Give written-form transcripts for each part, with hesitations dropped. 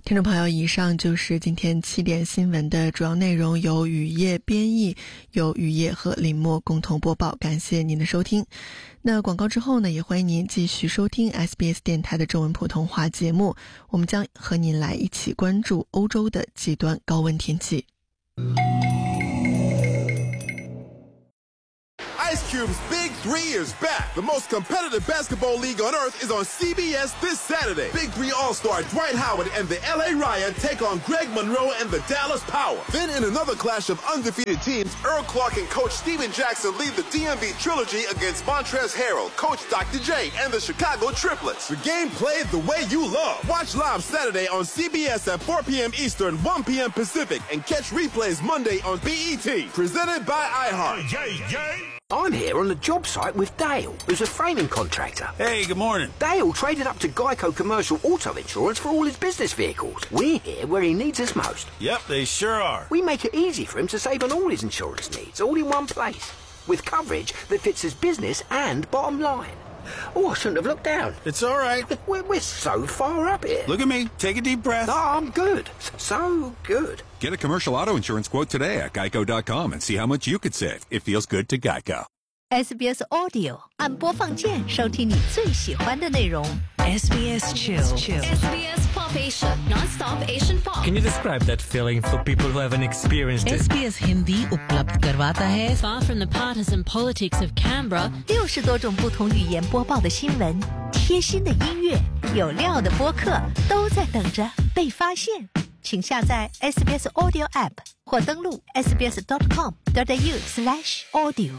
听众朋友，以上就是今天7点新闻的主要内容，由雨夜编译，由雨夜和林默共同播报，感谢您的收听。那广告之后呢，也欢迎您继续收听 SBS 电台的中文普通话节目，我们将和您来一起关注欧洲的极端高温天气。 Ice Cube's Big 3 is back. The most competitive basketball league on earth is on CBS this Saturday. Big 3 All-Star Dwight Howard and the LA Ryan take on Greg Monroe and the Dallas Power. Then in another clash of undefeated teams, Earl Clark and Coach Steven Jackson lead the DMV Trilogy against Montrezl Harrell, Coach Dr. J, and the Chicago Triplets. The game played the way you love. Watch live Saturday on CBS at 4 p.m. Eastern, 1 p.m. Pacific, and catch replays Monday on BET. Presented by iHeart. I'm here on the job site with Dale, who's a framing contractor. Hey, good morning. Dale traded up to Geico Commercial Auto Insurance for all his business vehicles. We're here where he needs us most. Yep, they sure are. We make it easy for him to save on all his insurance needs, all in one place, with coverage that fits his business and bottom line. Oh, I shouldn't have looked down. It's all right. We're so far up here. Look at me. Take a deep breath. Oh, I'm good. So good. Get a commercial auto insurance quote today at geico.com and see how much you could save. It feels good to Geico. SBS Audio 按播放键收听你最喜欢的内容。SBS Chill. SBS Pop Asia, non-stop Asian pop. Can you describe that feeling for people who haven't experienced it? SBS Hindi उपलब्ध करवाता है ，Far from the partisan politics of Canberra. 60多种不同语言播报的新闻，贴心的音乐，有料的播客，都在等着被发现。请下载 SBS Audio App 或登录 sbs.com.au/audio。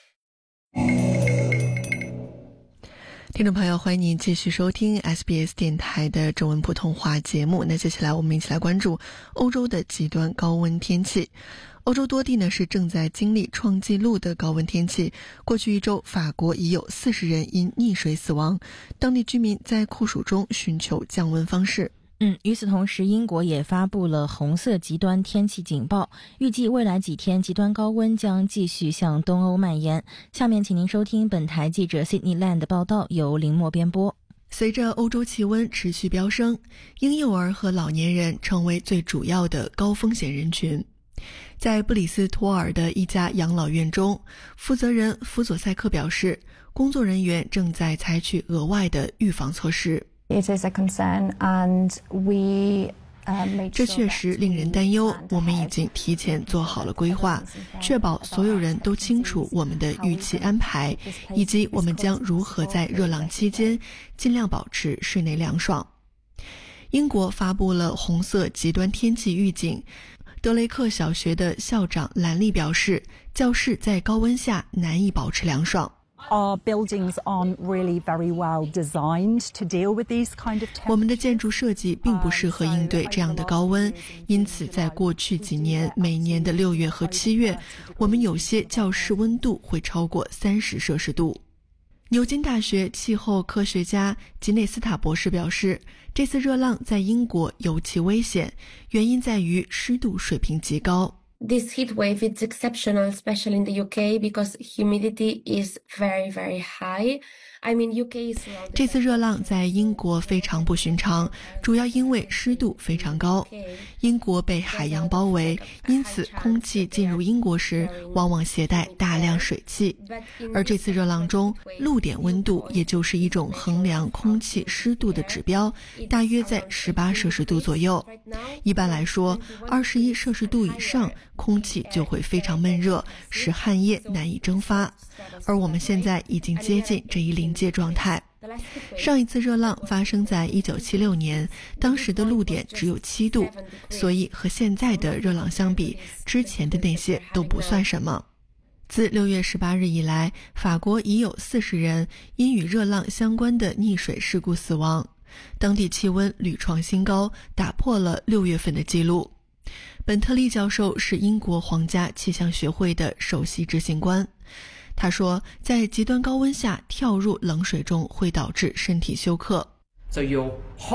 听众朋友，欢迎您继续收听 SBS 电台的中文普通话节目。那接下来我们一起来关注欧洲的极端高温天气。欧洲多地呢是正在经历创纪录的高温天气。过去一周，法国已有40人因溺水死亡，当地居民在酷暑中寻求降温方式。 与此同时，英国也发布了红色极端天气警报，预计未来几天极端高温将继续向东欧蔓延。下面请您收听本台记者 Sydney Land 的报道，由林默编播。 随着欧洲气温持续飙升，婴幼儿和老年人成为最主要的高风险人群。在布里斯托尔的一家养老院中，负责人弗佐塞克表示，工作人员正在采取额外的预防措施。 It is a concern, and we 这确实令人担忧，我们已经提前做好了规划，确保所有人都清楚我们的预期安排，以及我们将如何在热浪期间尽量保持室内凉爽。英国发布了红色极端天气预警，德雷克小学的校长兰利表示，教室在高温下难以保持凉爽。 Our buildings aren't really very well designed to deal with these kind of temperatures. 我们的建筑设计并不适合应对这样的高温，因此在过去几年，每年的6月和7月，我们有些教室温度会超过30摄氏度。牛津大学气候科学家吉内斯塔博士表示，这次热浪在英国尤其危险，原因在于湿度水平极高。 This heat wave is exceptional, especially in the UK, because humidity is very, very high. I mean, UK is 这次热浪在英国非常不寻常，主要因为湿度非常高。英国被海洋包围，因此空气进入英国时往往携带大量水汽。而这次热浪中，露点温度，也就是一种衡量空气湿度的指标，大约在18摄氏度左右。一般来说，21摄氏度以上，空气就会非常闷热，使汗液难以蒸发。而我们现在已经接近这一临界状态。上一次热浪发生在1976年，当时的露点只有7度，所以和现在的热浪相比，之前的那些都不算什么。自6月18日以来，法国已有40人因与热浪相关的溺水事故死亡，当地气温屡创新高，打破了6月份的记录。本特利教授是英国皇家气象学会的首席执行官。他说，在极端高温下跳入冷水中会导致身体休克。 So you're hot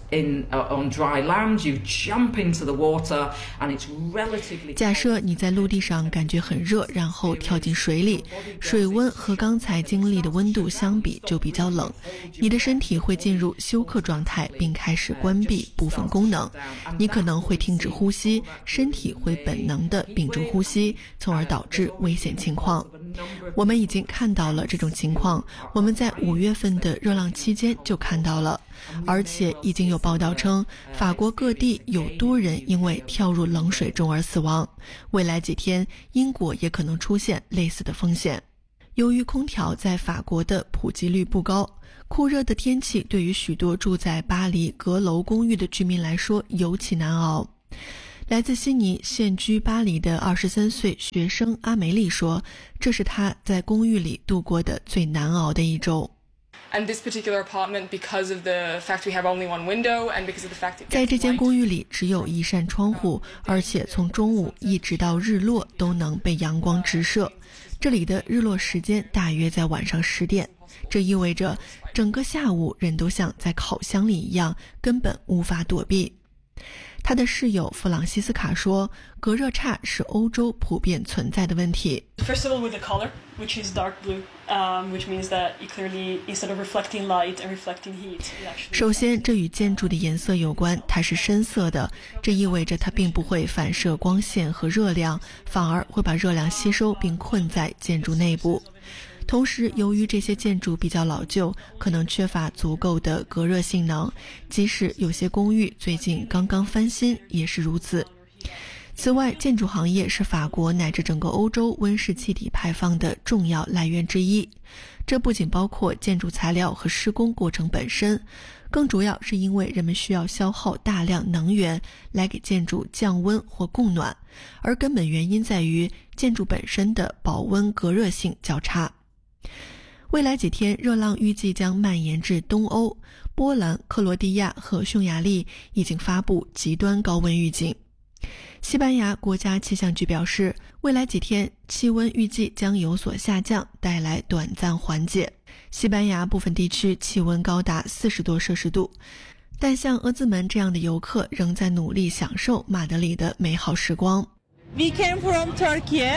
on dry land, you jump into the water, and it's relatively. 假设你在陆地上感觉很热，然后跳进水里，水温和刚才经历的温度相比就比较冷，你的身体会进入休克状态，并开始关闭部分功能，你可能会停止呼吸，身体会本能地屏住呼吸，从而导致危险情况。我们已经看到了这种情况，我们在5月份的热浪期间就看到了，而且已经有报道称法国各地有多人因为跳入冷水中而死亡，未来几天英国也可能出现类似的风险。由于空调在法国的普及率不高，酷热的天气对于许多住在巴黎阁楼公寓的居民来说尤其难熬。来自悉尼现居巴黎的23岁学生阿梅丽说，这是她在公寓里度过的最难熬的一周。 And this particular apartment, because of the fact we have only one window, and because of the fact 在这间公寓里只有一扇窗户，而且从中午一直到日落都能被阳光直射。这里的日落时间大约在晚上10点，这意味着整个下午人都像在烤箱里一样，根本无法躲避。他的室友弗朗西斯卡说，隔热差是欧洲普遍存在的问题。 First of all, with the color, which is dark blue, which means that it clearly, instead of reflecting light and reflecting heat, it actually. 首先，这与建筑的颜色有关，它是深色的，这意味着它并不会反射光线和热量，反而会把热量吸收并困在建筑内部。同时，由于这些建筑比较老旧，可能缺乏足够的隔热性能，即使有些公寓最近刚刚翻新也是如此。此外，建筑行业是法国乃至整个欧洲温室气体排放的重要来源之一。这不仅包括建筑材料和施工过程本身，更主要是因为人们需要消耗大量能源来给建筑降温或供暖，而根本原因在于建筑本身的保温隔热性较差。未来几天，热浪预计将蔓延至东欧，波兰、克罗地亚和匈牙利已经发布极端高温预警。西班牙国家气象局表示，未来几天气温预计将有所下降，带来短暂缓解。西班牙部分地区气温高达40多摄氏度，但像厄兹门这样的游客仍在努力享受马德里的美好时光。 We came from Turkey.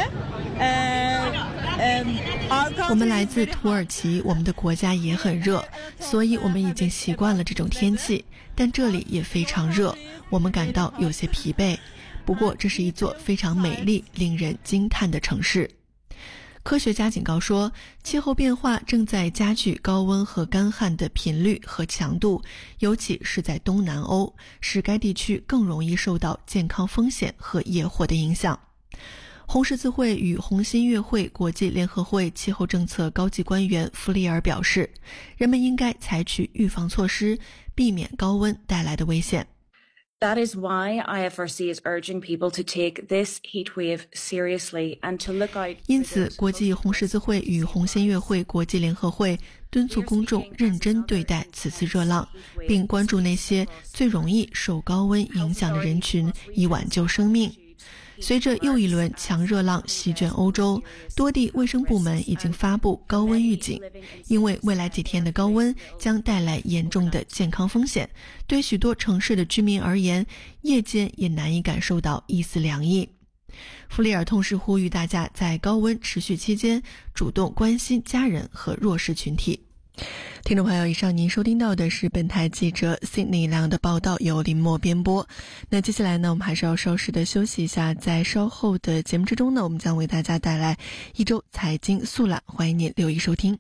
我们来自土耳其，我们的国家也很热，所以我们已经习惯了这种天气，但这里也非常热，我们感到有些疲惫。不过这是一座非常美丽、令人惊叹的城市。科学家警告说，气候变化正在加剧高温和干旱的频率和强度，尤其是在东南欧，使该地区更容易受到健康风险和野火的影响。红十字会与红新月会国际联合会气候政策高级官员弗利尔表示，人们应该采取预防措施，避免高温带来的危险。 That is why IFRC is urging people to take this heat wave seriously and to look out. 因此，国际红十字会与红新月会国际联合会敦促公众认真对待此次热浪，并关注那些最容易受高温影响的人群，以挽救生命。随着又一轮强热浪席卷欧洲，多地卫生部门已经发布高温预警，因为未来几天的高温将带来严重的健康风险，对许多城市的居民而言，夜间也难以感受到一丝凉意。弗里尔同时呼吁大家在高温持续期间主动关心家人和弱势群体。听众朋友，以上您收听到的是本台记者 Sydney 梁的报道，由林默编播。那接下来呢，我们还是要稍事的休息一下，在稍后的节目之中呢，我们将为大家带来一周财经速览，欢迎您留意收听。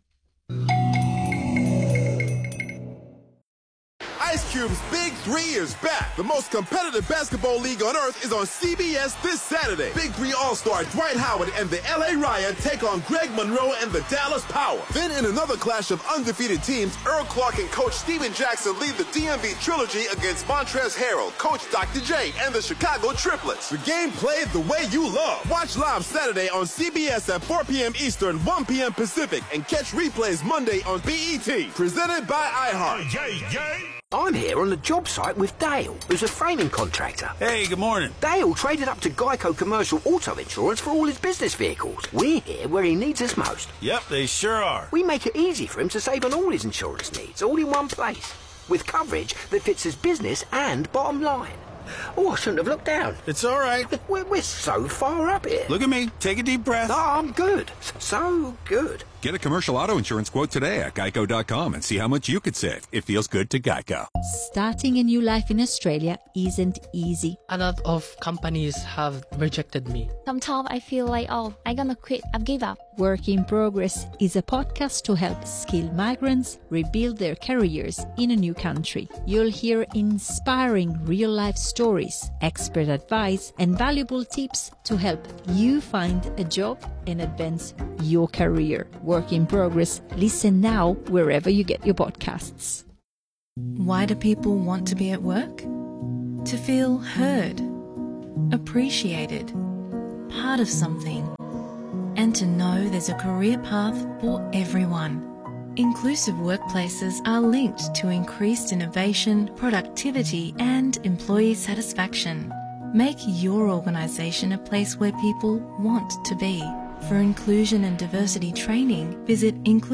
Ice Cube's Big 3 is back. The most competitive basketball league on earth is on CBS this Saturday. Big 3 All-Star Dwight Howard and the LA Riot take on Greg Monroe and the Dallas Power. Then in another clash of undefeated teams, Earl Clark and Coach Steven Jackson lead the DMV Trilogy against Montrezl Harrell, Coach Dr. J, and the Chicago Triplets. The game played the way you love. Watch live Saturday on CBS at 4 p.m. Eastern, 1 p.m. Pacific, and catch replays Monday on BET. Presented by iHeart. I'm here on the job site with Dale, who's a framing contractor. Hey, good morning. Dale traded up to Geico Commercial Auto Insurance for all his business vehicles. We're here where he needs us most. Yep, they sure are. We make it easy for him to save on all his insurance needs, all in one place. with coverage that fits his business and bottom line. Oh, I shouldn't have looked down. It's all right. We're so far up here. Look at me. Take a deep breath. Oh, I'm good. So good. Get a commercial auto insurance quote today at geico.com and see how much you could save. It feels good to Geico. Starting a new life in Australia isn't easy. A lot of companies have rejected me. Sometimes I feel like, I'm gonna quit. I've give up. Work in Progress is a podcast to help skilled migrants rebuild their careers in a new country. You'll hear inspiring real-life stories, expert advice, and valuable tips to help you find a job and advance your career. Work in Progress. Listen now wherever you get your podcasts. Why do people want to be at work? To feel heard, appreciated, part of something, and to know there's a career path for everyone. Inclusive workplaces are linked to increased innovation, productivity, and employee satisfaction. Make your organisation a place where people want to be. For inclusion and diversity training, visit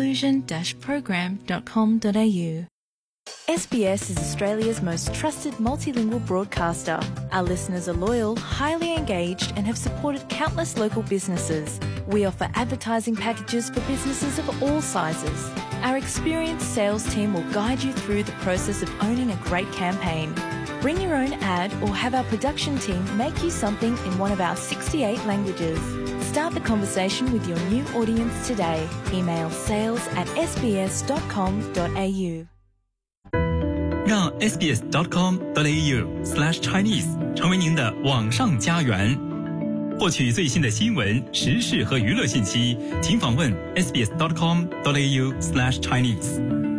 inclusion-program.com.au. SBS is Australia's most trusted multilingual broadcaster. Our listeners are loyal, highly engaged, and have supported countless local businesses. We offer advertising packages for businesses of all sizes. Our experienced sales team will guide you through the process of owning a great campaign. Bring your own ad or have our production team make you something in one of our 68 languages. Start the conversation with your new audience today. Email sales@sbs.com.au. 让 sbs.com.au/Chinese 成为您的网上家园。获取最新的新闻、时事和娱乐信息，请访问 sbs.com.au/Chinese。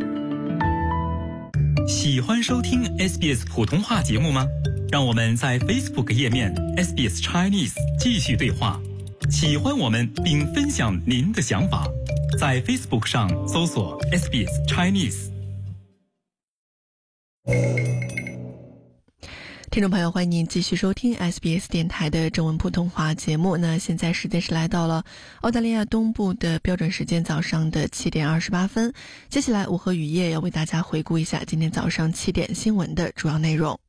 喜欢收听 SBS 普通话节目吗？让我们在 Facebook 页面 SBS Chinese 继续对话。喜欢我们并分享您的想法，在 Facebook 上搜索 SBS Chinese。 听众朋友，欢迎您继续收听 SBS 电台的中文普通话节目。那现在时间是来到了澳大利亚东部的标准时间早上的7点28分。接下来我和雨夜要为大家回顾一下今天早上7点新闻的主要内容。